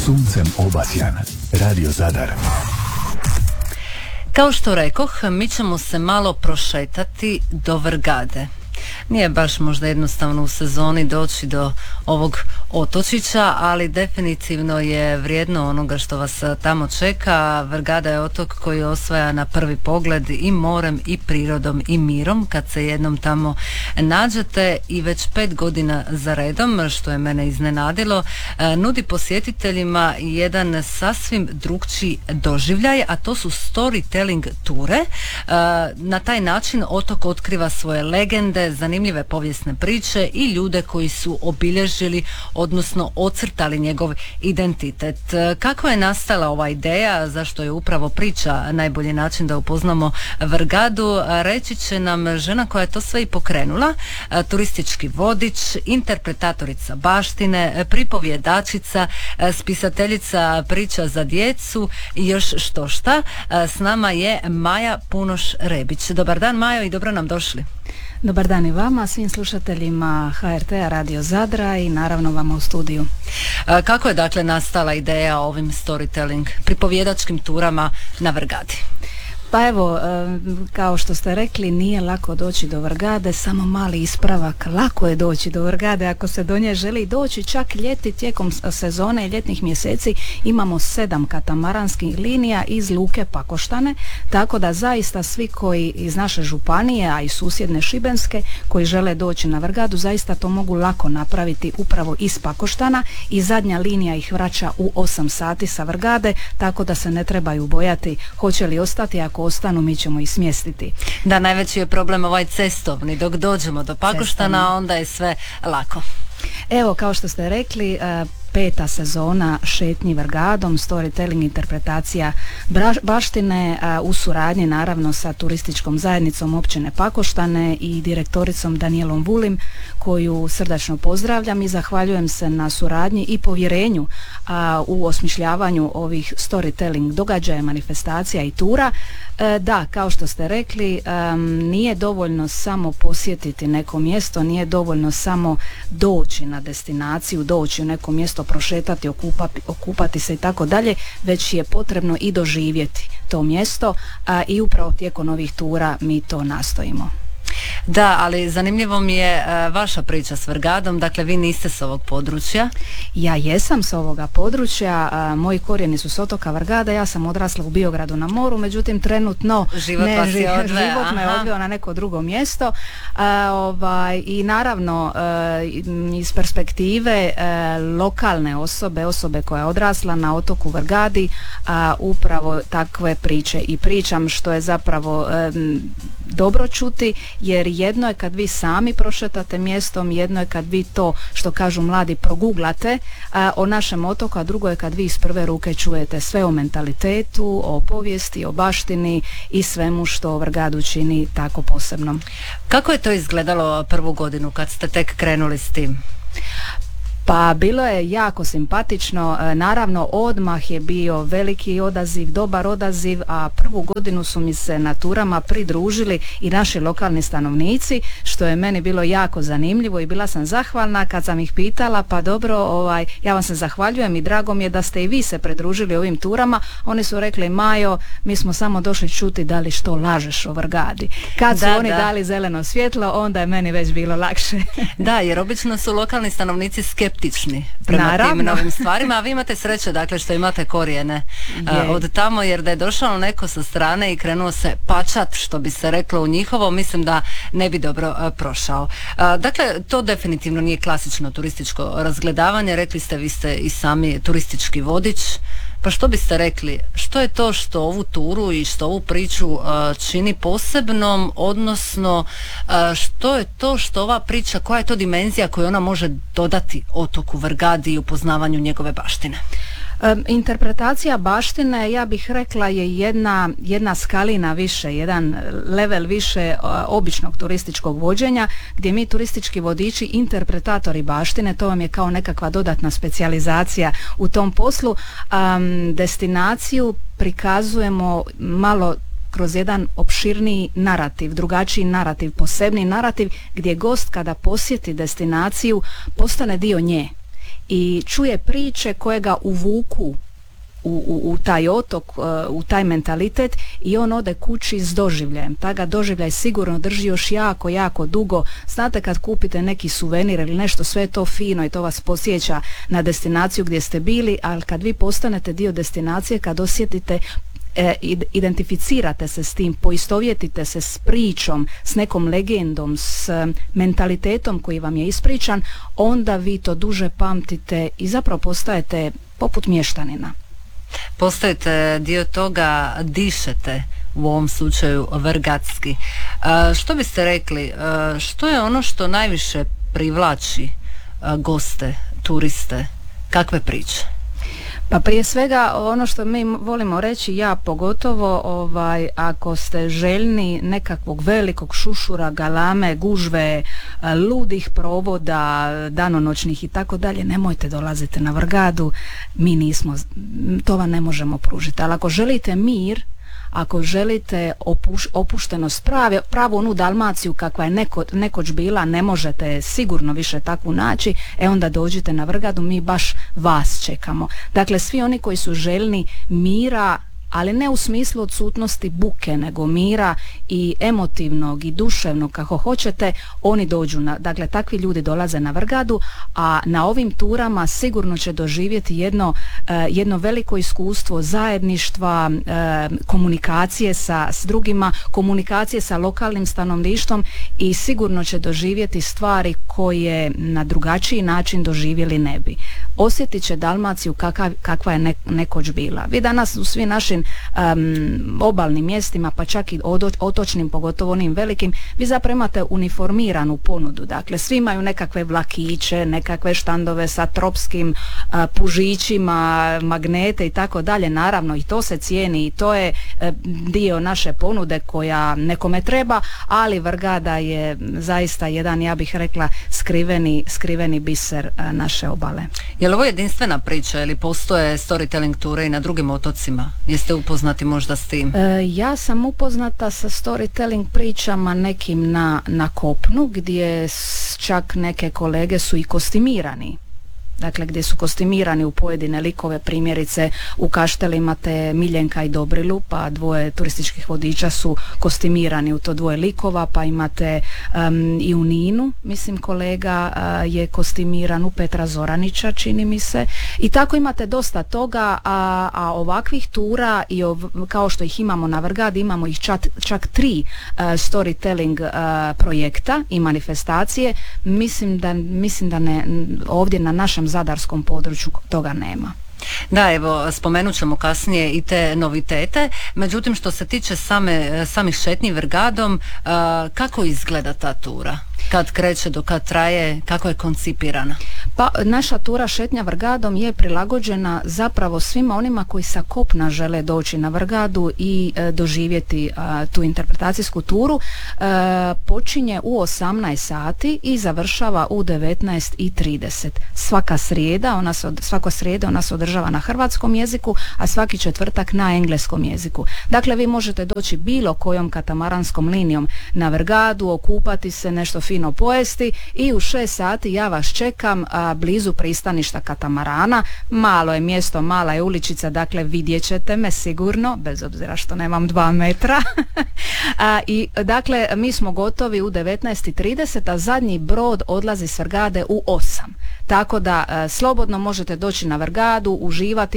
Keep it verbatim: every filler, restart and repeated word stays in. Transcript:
suncem obasjan. Radio Zadar. Kao što rekoh, mi ćemo se malo prošetati do Vrgade. Nije baš možda jednostavno u sezoni doći do ovog otočića, ali definitivno je vrijedno onoga što vas tamo čeka. Vrgada je otok koji osvaja na prvi pogled i morem i prirodom i mirom kad se jednom tamo nađete, i već pet godina za redom, što je mene iznenadilo, nudi posjetiteljima jedan sasvim drukčiji doživljaj, a to su storytelling ture. Na taj način otok otkriva svoje legende, zanimljive povijesne priče i ljude koji su obilježili, odnosno ocrtali njegov identitet. Kako je nastala ova ideja, zašto je upravo priča najbolji način da upoznamo Vrgadu, reći će nam žena koja je to sve i pokrenula, turistički vodič, interpretatorica baštine, pripovjedačica, spisateljica priča za djecu i još što šta. S nama je Maja Punoš-Rebić. Dobar dan, Majo, i dobro nam došli. Dobar dan i vama, svim slušateljima H R T-a Radio Zadra i naravno vama u studiju. Kako je dakle nastala ideja o ovim storytelling pripovjedačkim turama na Vrgadi? Pa evo, kao što ste rekli, nije lako doći do Vrgade, samo mali ispravak, lako je doći do Vrgade ako se do nje želi doći. Čak ljeti, tijekom sezone i ljetnih mjeseci imamo sedam katamaranskih linija iz luke Pakoštane, tako da zaista svi koji iz naše županije, a i susjedne Šibenske, koji žele doći na Vrgadu, zaista to mogu lako napraviti upravo iz Pakoštana, i zadnja linija ih vraća u osam sati sa Vrgade, tako da se ne trebaju bojati hoće li ostati. Ako ostanu, mi ćemo ih smjestiti. Da, najveći je problem ovaj cestovni. Dok dođemo do Pakoštana, cestovni, onda je sve lako. Evo, kao što ste rekli, peta sezona šetnji Vrgadom, storytelling, interpretacija baštine, u suradnji naravno sa turističkom zajednicom općine Pakoštane i direktoricom Danijelom Vulim, koju srdačno pozdravljam i zahvaljujem se na suradnji i povjerenju a, u osmišljavanju ovih storytelling događaja, manifestacija i tura. E, da, kao što ste rekli, um, nije dovoljno samo posjetiti neko mjesto, nije dovoljno samo doći na destinaciju, doći u neko mjesto, prošetati, okupati, okupati se i tako dalje, već je potrebno i doživjeti to mjesto, a i upravo tijekom ovih tura mi to nastojimo. Da, ali zanimljivo mi je uh, vaša priča s Vrgadom, dakle vi niste s ovog područja. Ja jesam s ovoga područja, uh, moji korijeni su s otoka Vrgada, ja sam odrasla u Biogradu na moru, međutim trenutno život, ne, vas je odve, život me odveo na neko drugo mjesto, uh, ovaj, i naravno uh, iz perspektive uh, lokalne osobe, osobe koja je odrasla na otoku Vrgadi, uh, upravo takve priče i pričam, što je zapravo um, dobro čuti, jer jedno je kad vi sami prošetate mjestom, jedno je kad vi to, što kažu mladi, proguglate a, o našem otoku, a drugo je kad vi iz prve ruke čujete sve o mentalitetu, o povijesti, o baštini i svemu što Vrgadu čini tako posebnom. Kako je to izgledalo prvu godinu kad ste tek krenuli s tim? Pa bilo je jako simpatično, naravno odmah je bio veliki odaziv, dobar odaziv, a prvu godinu su mi se na turama pridružili i naši lokalni stanovnici, što je meni bilo jako zanimljivo i bila sam zahvalna kad sam ih pitala, pa dobro, ovaj, ja vam se zahvaljujem i drago mi je da ste i vi se pridružili ovim turama. Oni su rekli, Majo, mi smo samo došli čuti da li što lažeš o Vrgadi. Kad su da, oni da. dali zeleno svjetlo, onda je meni već bilo lakše. Da, jer obično su lokalni stanovnici skeptični prema Naravno. tim novim stvarima, a vi imate sreće dakle što imate korijene uh, od tamo, jer da je došao neko sa strane i krenuo se pačat, što bi se reklo u njihovo, mislim da ne bi dobro uh, prošao. Uh, dakle, to definitivno nije klasično turističko razgledavanje, rekli ste, vi ste i sami turistički vodič. Pa što biste rekli, što je to što ovu turu i što ovu priču uh, čini posebnom, odnosno uh, što je to što ova priča, koja je to dimenzija koju ona može dodati otoku Vrgadi i upoznavanju njegove baštine? Um, interpretacija baštine, ja bih rekla, je jedna, jedna skalina više, jedan level više uh, običnog turističkog vođenja, gdje mi turistički vodiči, interpretatori baštine, to vam je kao nekakva dodatna specijalizacija u tom poslu, um, destinaciju prikazujemo malo kroz jedan opširniji narativ, drugačiji narativ, posebni narativ, gdje gost kada posjeti destinaciju postane dio nje. i čuje priče koje ga uvuku U, u, u taj otok, u taj mentalitet i on ode kući s doživljajem. Ta ga doživljaj sigurno drži još jako, jako dugo. Znate kad kupite neki suvenir ili nešto, sve je to fino i to vas podsjeća na destinaciju gdje ste bili, ali kad vi postanete dio destinacije, kad osjetite, e, identificirate se s tim, poistovjetite se s pričom, s nekom legendom, s mentalitetom koji vam je ispričan, onda vi to duže pamtite i zapravo postajete poput mještanina. Postajete dio toga, dišete u ovom slučaju vrgatski. E, što biste rekli, e, što je ono što najviše privlači e, goste, turiste, kakve priče? Pa prije svega ono što mi volimo reći, ja pogotovo, ovaj, ako ste željni nekakvog velikog šušura, galame, gužve, ludih provoda, danonoćnih i tako dalje, nemojte dolaziti na Vrgadu, mi nismo, to vam ne možemo pružiti. Ali ako želite mir, ako želite opuš, opuštenost, prave, pravu onu Dalmaciju kakva je neko, nekoć bila, ne možete sigurno više takvu naći, e onda dođite na Vrgadu, mi baš vas čekamo. Dakle, svi oni koji su željni mira, ali ne u smislu odsutnosti buke, nego mira i emotivnog i duševnog, kako hoćete, oni dođu na, dakle takvi ljudi dolaze na Vrgadu, a na ovim turama sigurno će doživjeti jedno, eh, jedno veliko iskustvo zajedništva, eh, komunikacije sa s drugima, komunikacije sa lokalnim stanovništvom i sigurno će doživjeti stvari koje na drugačiji način doživjeli ne bi. Osjetit će Dalmaciju kakav, kakva je ne, nekoć bila. Vi danas u svim našim um, obalnim mjestima, pa čak i otočnim, pogotovo onim velikim, vi zapravo imate uniformiranu ponudu. Dakle, svi imaju nekakve vlakiće, nekakve štandove sa tropskim uh, pužićima, magnete i tako dalje. Naravno, i to se cijeni i to je uh, dio naše ponude koja nekome treba, ali Vrgada je zaista jedan, ja bih rekla, skriveni, skriveni biser uh, naše obale. Je li ovo jedinstvena priča ili postoje storytelling ture i na drugim otocima? Jeste upoznati možda s tim? E, ja sam upoznata sa storytelling pričama nekim na, na kopnu, gdje čak neke kolege su i kostimirani. Dakle, gdje su kostimirani u pojedine likove, primjerice u Kašteli imate Miljenka i Dobrilu, pa dvoje turističkih vodiča su kostimirani u to dvoje likova, pa imate um, i u Ninu, mislim kolega uh, je kostimiran u Petra Zoranića, čini mi se, i tako imate dosta toga, a, a ovakvih tura i ov, kao što ih imamo na Vrgadi, imamo ih čak, čak tri uh, storytelling uh, projekta i manifestacije, mislim da, mislim da ne, ovdje na našem zadarskom području toga nema. Da, evo, spomenut ćemo kasnije i te novitete. Međutim, što se tiče same, samih šetnji Vrgadom, uh, kako izgleda ta tura? Kad kreće, do kad traje, kako je koncipirana? Pa naša tura šetnja Vrgadom je prilagođena zapravo svima onima koji sa kopna žele doći na Vrgadu i e, doživjeti a, tu interpretacijsku turu. E, počinje u osamnaest sati i završava u devetnaest i trideset. Svaka srijeda, ona se od, svako srijeda ona se održava na hrvatskom jeziku, a svaki četvrtak na engleskom jeziku. Dakle, vi možete doći bilo kojom katamaranskom linijom na Vrgadu, okupati se, nešto fino pojesti i u šest sati ja vas čekam a, blizu pristaništa katamarana. Malo je mjesto, mala je uličica, dakle vidjet ćete me sigurno, bez obzira što nemam dva metra. a, I dakle, mi smo gotovi u devetnaest i trideset, a zadnji brod odlazi s Vrgade u osam. Tako da a, slobodno možete doći na Vrgadu, uživati